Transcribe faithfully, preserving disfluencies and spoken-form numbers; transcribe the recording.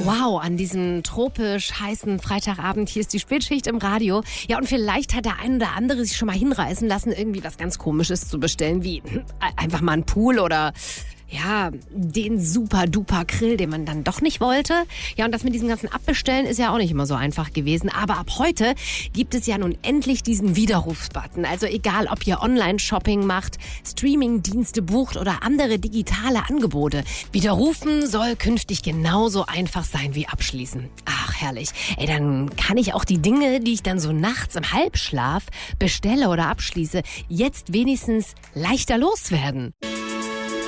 Wow, an diesem tropisch heißen Freitagabend, hier ist die Spätschicht im Radio. Ja, und vielleicht hat der ein oder andere sich schon mal hinreißen lassen, irgendwie was ganz Komisches zu bestellen, wie einfach mal einen Pool oder ja, den super-duper Grill, den man dann doch nicht wollte. Ja, und das mit diesem ganzen Abbestellen ist ja auch nicht immer so einfach gewesen. Aber ab heute gibt es ja nun endlich diesen Widerrufsbutton. Also egal, ob ihr Online-Shopping macht, Streaming-Dienste bucht oder andere digitale Angebote. Widerrufen soll künftig genauso einfach sein wie abschließen. Ach, herrlich. Ey, dann kann ich auch die Dinge, die ich dann so nachts im Halbschlaf bestelle oder abschließe, jetzt wenigstens leichter loswerden.